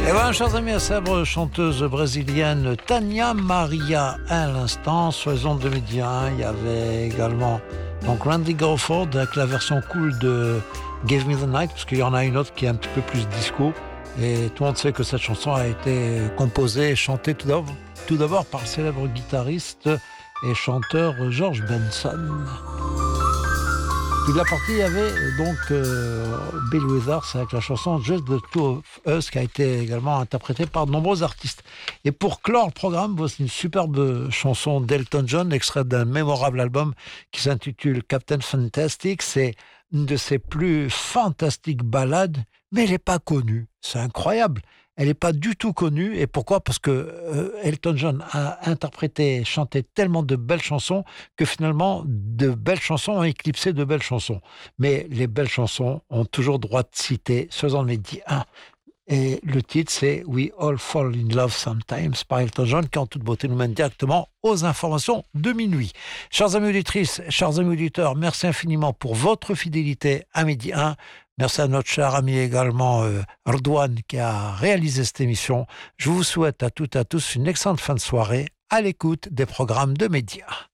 Et voilà, chers amis, la célèbre chanteuse brésilienne Tania Maria à l'instant, sur les ondes de Midi 1. Il y avait également donc Randy Crawford avec la version cool de Give Me the Night, parce qu'il y en a une autre qui est un petit peu plus disco. Et tout le monde sait que cette chanson a été composée et chantée tout d'abord par le célèbre guitariste et chanteur George Benson. Toute la partie, il y avait donc Bill Withers avec la chanson Just the Two of Us, qui a été également interprétée par de nombreux artistes. Et pour clore le programme, voici une superbe chanson d'Elton John, extrait d'un mémorable album qui s'intitule Captain Fantastic. C'est une de ses plus fantastiques ballades, mais elle n'est pas connue. C'est incroyable. Elle n'est pas du tout connue. Et pourquoi ? Parce que Elton John a interprété et chanté tellement de belles chansons que finalement, de belles chansons ont éclipsé de belles chansons. Mais les belles chansons ont toujours droit de citer ce genre de Midi 1. Et le titre, c'est We All Fall in Love Sometimes par Elton John, qui en toute beauté nous mène directement aux informations de minuit. Chers amis auditrices, chers amis auditeurs, merci infiniment pour votre fidélité à Midi 1. Merci à notre cher ami également Ardouane qui a réalisé cette émission. Je vous souhaite à toutes et à tous une excellente fin de soirée à l'écoute des programmes de Média.